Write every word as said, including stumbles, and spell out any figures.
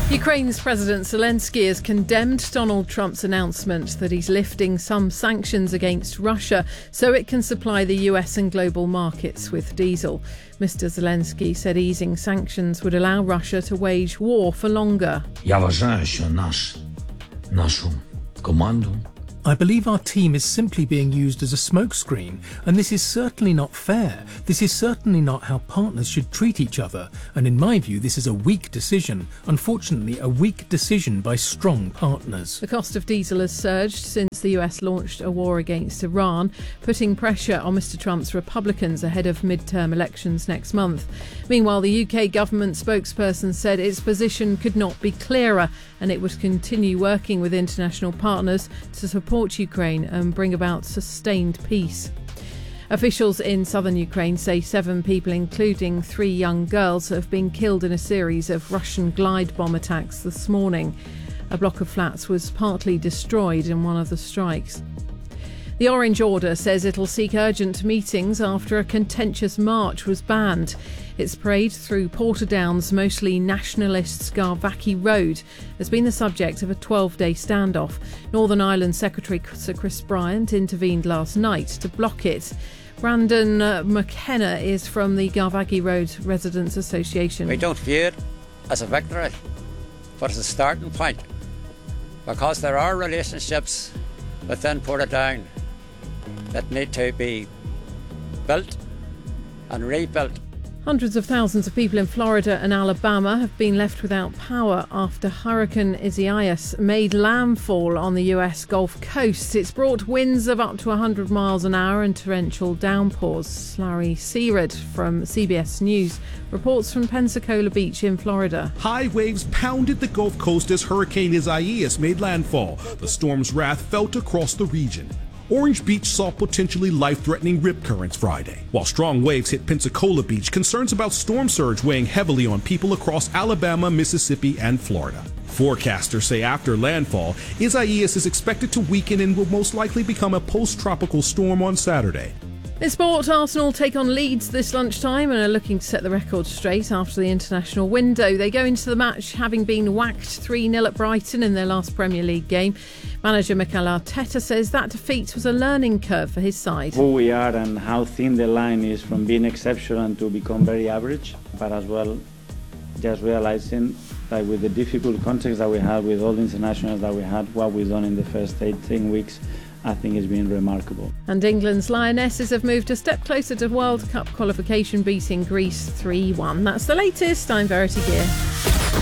Ukraine's President Zelensky has condemned Donald Trump's announcement that he's lifting some sanctions against Russia so it can supply the U S and global markets with diesel. Mister Zelensky said easing sanctions would allow Russia to wage war for longer. Я вважаю, що наш, нашу команду I believe our team is simply being used as a smokescreen, and this is certainly not fair. This is certainly not how partners should treat each other, and in my view this is a weak decision, unfortunately a weak decision by strong partners. The cost of diesel has surged since the U S launched a war against Iran, putting pressure on Mister Trump's Republicans ahead of midterm elections next month. Meanwhile, the U K government spokesperson said its position could not be clearer and it would continue working with international partners to support Ukraine and bring about sustained peace. Officials in southern Ukraine say seven people, including three young girls, have been killed in a series of Russian glide bomb attacks this morning. A block of flats was partly destroyed in one of the strikes. The Orange Order says it'll seek urgent meetings after a contentious march was banned. Its parade through Portadown's mostly nationalist Skarvaki Road has been the subject of a twelve-day standoff. Northern Ireland Secretary Sir Chris Bryant intervened last night to block it. Brandon uh, McKenna is from the Skarvaki Road Residents Association. We don't view it as a victory, but as a starting point, because there are relationships within Portadown that need to be built and rebuilt. Hundreds of thousands of people in Florida and Alabama have been left without power after Hurricane Isaias made landfall on the U S Gulf Coast. It's brought winds of up to one hundred miles an hour and torrential downpours. Larry Searad from C B S News reports from Pensacola Beach in Florida. High waves pounded the Gulf Coast as Hurricane Isaias made landfall. The storm's wrath felt across the region. Orange Beach saw potentially life-threatening rip currents Friday. While strong waves hit Pensacola Beach, concerns about storm surge weighing heavily on people across Alabama, Mississippi, and Florida. Forecasters say after landfall, Isaias is expected to weaken and will most likely become a post-tropical storm on Saturday. In sport, Arsenal take on Leeds this lunchtime and are looking to set the record straight after the international window. They go into the match having been whacked three nil at Brighton in their last Premier League game. Manager Mikel Arteta says that defeat was a learning curve for his side. Who we are and how thin the line is from being exceptional to become very average, but as well just realising that with the difficult context that we had with all the internationals that we had, what we've done in the first eighteen weeks, I think it's been remarkable. And England's Lionesses have moved a step closer to World Cup qualification, beating Greece three one. That's the latest. I'm Verity Gear.